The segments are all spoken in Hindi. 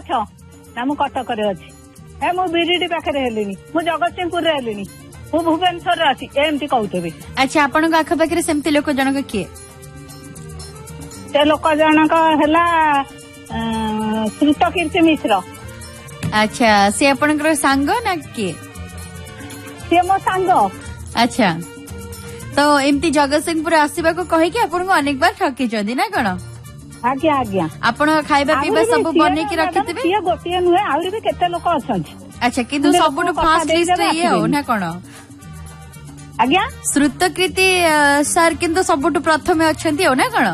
ना मु कटक अच्छी हे मु बिरिडी पाखे हेलिनी मु जगतसिंहपुर हेलिनी मु भुवनेश्वर अच्छी एमती कहते। अच्छा आपण आखपाखे सेमती लोक जनक किए से लोक जनक है श्रुतकीर्ति मिश्र। अच्छा सी आपणकर सांग ना किए सी मो सांग। अच्छा तो एमती जगतसिंहपुर आसवा को कहीकि आपन को अनेक बार ठकी चंदी ना कोन। आज्ञा आज्ञा आपण खाइबा पीबा सब बने के रखितबे ये गोटिए नुहे आउरी भी केते लोक अछन। अच्छा किंतु सबटु फास्ट लिस्ट ये हो ना कोन। आज्ञा श्रुतकीर्ति सर किंतु सबटु प्रथमे अछंती हो ना कोन।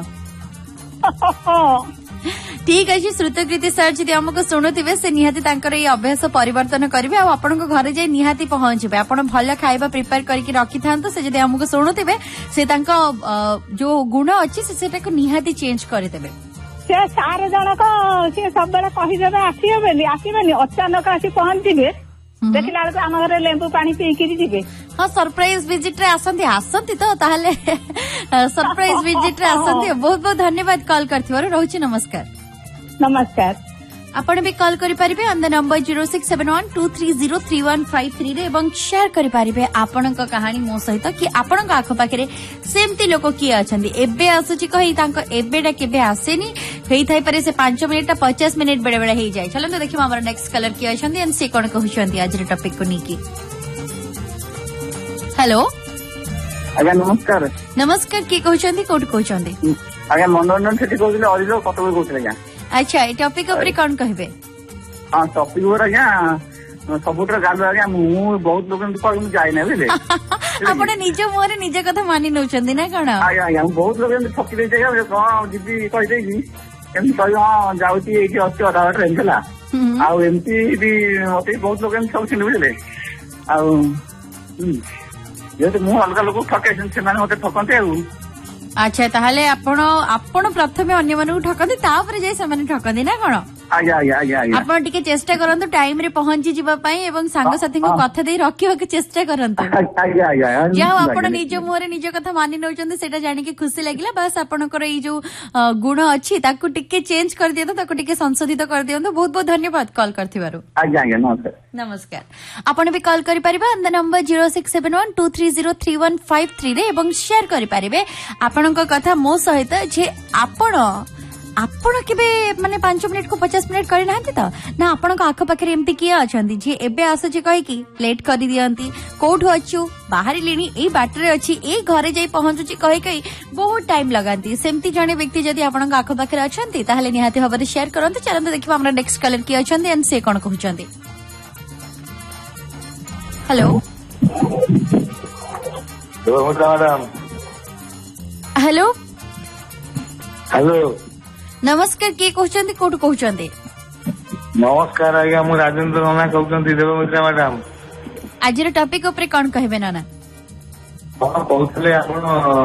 ठीक अच्छे श्रुतकृति सर जी आमको शुणुवे से निहाती ये अभ्यास परिवर्तन करेंगे आपण घर जाए निहाती पहुंचे आप भल खाଇବା प्रिपेयर करके रखि था से जब आमको शुणुवे से जो गुण अच्छी से निहाती चेंज करदे। से सार जनक सी सब कहीदेवे आसबे अचानक आसी पहुंचे देखला बेलू आम घर लेंबू पानी पीकि जी। हाँ सरप्राइज विजिट रे आसंती तो ताहले सरप्राइज विजिट रे आसंती। बहुत बहुत धन्यवाद कॉल करथिबार रहउची नमस्कार। नमस्कार आपण भी कॉल करि परिबे ऑन द नंबर 0671230353 रे एवं शेयर करि परिबे आपनक कहानी मो सहित कि आपनक आख पाखरे सेमती लोक किए अछंदी एबे आसुची कहि तांको एबेडा केबे आसेनी हेई थाई परे से 5 मिनिट 50 मिनिट बेडे बेडे हेई जाय। चलो तो देखिम हमर नेक्स्ट कलर किए अछंदी एंड से कोन कहउछंदी आज रे टॉपिक को निकी। हेलो आज्ञा नमस्कार। नमस्कार की कहउछंदी कोट कहउछंदी आज्ञा मनोरंजन सेठी कहउले अरिलो कतबे कहउले आज्ञा। अच्छा ये टॉपिक ऊपर कौन कहबे। हां टॉपिक ऊपर आज्ञा सबुटर गाल आज्ञा मु बहुत लोग कहि मु जाय ना बुझले आपण निज मोरे निज कथा मानि नउचंदी ना कोन। आज्ञा आज्ञा बहुत लोग ठकी दे जाय कोन जिबी कहि देई एम कहि हां जाउती एठी अछि अधा ट्रेन चला आ एमती भी मते बहुत लोग सब छिन बुझले आ ये तो मु अलग लोग ठके से माने मते ठकंते आ। अच्छा ताहले आपण प्रथमे अन्य मानू ठकंदी तापर जाय से माने ठकंदी ना कोन। आपण टिके चेष्टा करंतु टाइम रे पहुंची जिबा पई एवं सांग साथी को कथा दे रखियो के चेष्टा करंतु। जा आपण निज मोरे निज कथा मानि नउचंदी सेटा जानि के खुशी लागिला बस आपनकर ई जो गुण अछि ताकू टिके चेंज कर दियौ ताकू टिके संशोधित कर दियौ। बहुत बहुत धन्यवाद कॉल करथिबारु। नमस्कार नमस्कार आपण भी कॉल करि परिबा ऑन द नंबर 0671230353 रे एवं शेयर करि परिबे आपनक कथा मो सहित जे आपण केबे माने 5 मिनिट को 50 मिनिट करि नाहंती त ना आपण आख पाखे एमती किए अछंती जे एबे आसुची कहि कि लेट करि दियंती कोठु अछु बाहरी लेनी ए बाटरे अछि ए घरे जाई पहुंचुची कहि कहि बहुत टाइम लगांती सेमती जने व्यक्ति जदी आपण आख पाखे अछंती ताहले निहाती हबरे शेयर करंतु। चलंतु देखिबा हमरा नेक्स्ट कलर किए अछंती एंड से कोन कहउचंती। हेलो मैडम हेलो हेलो नमस्कार के कहउचंती कोठ कहउचंती। नमस्कार आज्ञा मु राजेंद्र नाना कहउचंती देवमित्रा मैडम। आज रो टॉपिक ऊपर कोन कहबे नाना। हां कहउतले आपण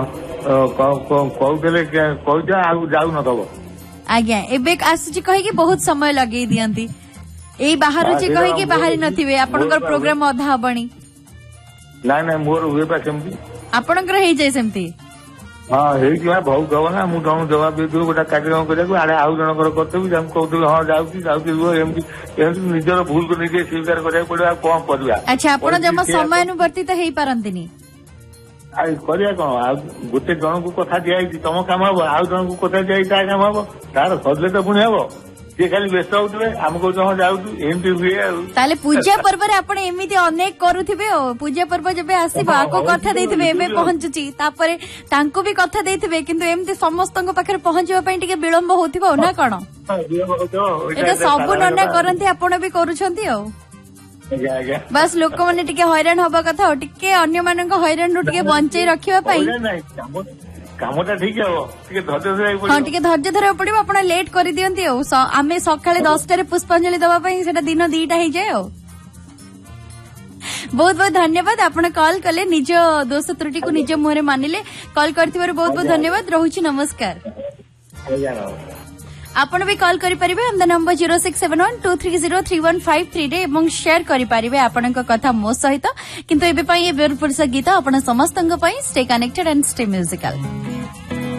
कहउतले कहउजा आ जाउ न तब आज्ञा एबे आसुची कहि कि बहुत समय लगे दियंती ए बाहर जे कहि कि बाहरी नथिबे आपनकर प्रोग्राम अधा हबणी ना ना मोर हुए पा सेमती आपनकर हेई जाय सेमती। हाँ है बहुत हब ना मुझे जवाब दे गोटे कार्यक्रम करा आड़े आउ जनकर करते कहते हाँ जाऊँगी निजर भूल को निजे स्वीकार करा पड़े कौन करवा। अच्छा आप जमा समयानुवर्तित हो पारंती करिया कौन गोटे जन को कथा दिखाई तुम काम हम आउ जन को कथा दिखाई ता काम हम तार सजले तो पुणी हम सी खाली व्यस्त होते आम कौ जाऊँ एमती हुए पूजा पर्व एमती अनेक करुवे पूजा पर्व जब आसो आपको कथा देते एवं पहुंचुची भी कथा देते किंतु एमती समस्त पाखे पहुंचापी विलंब हो ना कौन ये सब नना करती आपण भी करुँच बस लोक मैंने टिके हैरान हवा कथा टिके अन्य मान हैरान रू टिके बंचाई रखा कामटा ठीक है हाँ टिके धैर्य धरवा पड़ो आप लेट कर दियंती आम सका 10 पुष्पांजलि दवाई से दिन 2टा हो जाए। बहुत बहुत धन्यवाद आपण कॉल कले निज दोष त्रुटि को निज मुहरे मानिले कॉल करथिबार बहुत बहुत धन्यवाद रहूची नमस्कार। आपण भी कॉल करि परिबे ऑन द नंबर 0671230353 रे एवं शेयर करि परिबे आपनक कथा मो सहित किंतु एबे पई ए ब्यूटीफुल गीत आपण समस्तंग पई stay connected and stay musical.